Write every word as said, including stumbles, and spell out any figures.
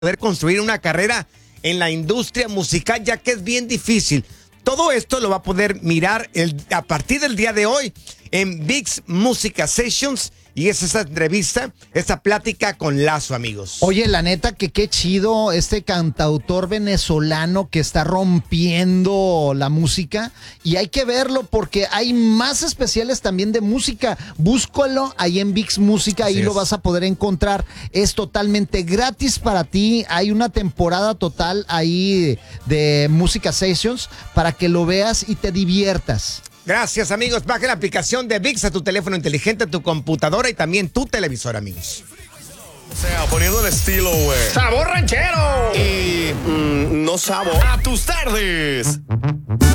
poder construir una carrera en la industria musical, ya que es bien difícil. Todo esto lo va a poder mirar el, a partir del día de hoy en VIX Musica Sessions. Y es esa entrevista, esta plática con Lazo, amigos. Oye, la neta que qué chido este cantautor venezolano que está rompiendo la música. Y hay que verlo porque hay más especiales también de música. Búscalo ahí en VIX Música, ahí lo vas a poder encontrar. Es totalmente gratis para ti. Hay una temporada total ahí de Música Sessions para que lo veas y te diviertas. Gracias, amigos. Baja la aplicación de VIX a tu teléfono inteligente, a tu computadora y también tu televisor, amigos. O sea, poniendo el estilo, güey. ¡Sabor ranchero! Y mmm, no sabor. ¡A tus tardes!